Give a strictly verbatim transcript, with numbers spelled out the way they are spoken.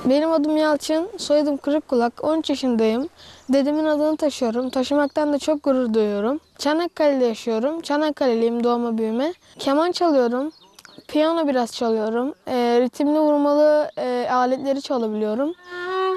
Benim adım Yalçın, soyadım Kırıkkulak, on üç yaşındayım. Dedemin adını taşıyorum. Taşımaktan da çok gurur duyuyorum. Çanakkale'de yaşıyorum. Çanakkale'liyim doğma büyüme. Keman çalıyorum. Piyano biraz çalıyorum. E, ritimli vurmalı e, aletleri çalabiliyorum.